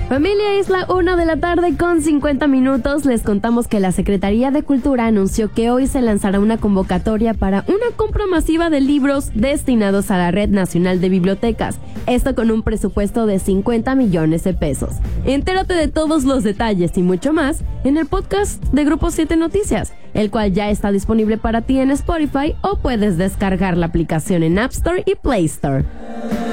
Familia, es la 1 de la tarde con 50 minutos. Les contamos que la Secretaría de Cultura anunció que hoy se lanzará una convocatoria para una compra masiva de libros destinados a la Red Nacional de Bibliotecas. Esto con un presupuesto de 50 millones de pesos. Entérate de todos los detalles y mucho más en el podcast de Grupo 7 Noticias, el cual ya está disponible para ti en Spotify o puedes descargar la aplicación en App Store y Play Store.